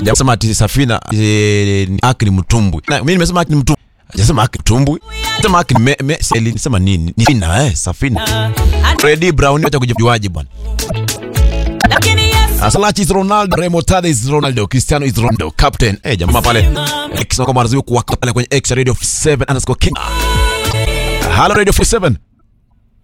Hajasema ati Safina Aki ni mtumbwi. Na mimi nimesema Aki ni mtumbwi. Hajasema Aki mtumbwi. Sema Aki nisema nini? Ni Safina Safina. Freddy Brown acha kujijuaje bwana. Asalachi is Ronaldo, Remontada is Ronaldo, Cristiano is Ronaldo, captain. Jamaa pale. X na kwa marazi kwa pale kwenye X Radio 7 _ King. Hello Radio 7.